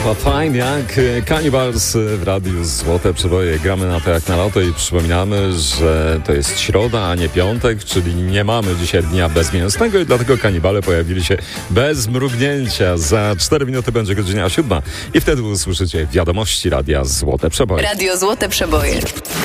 Fine jak Cannibals w radiu Złote Przeboje. Gramy na to jak na loto i przypominamy, że to jest środa, a nie piątek, czyli nie mamy dzisiaj dnia bezmięsnego i dlatego kanibale pojawili się bez mrugnięcia. Za 4 minuty będzie godzina 7 i wtedy usłyszycie wiadomości radia Złote Przeboje. Radio Złote Przeboje.